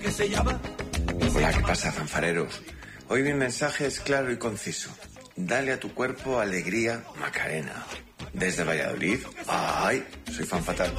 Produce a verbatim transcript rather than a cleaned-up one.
Hola, ¿qué pasa, fanfareros? Hoy mi mensaje es claro y conciso. Dale a tu cuerpo alegría, Macarena. Desde Valladolid, ¡ay! Soy fan fatal.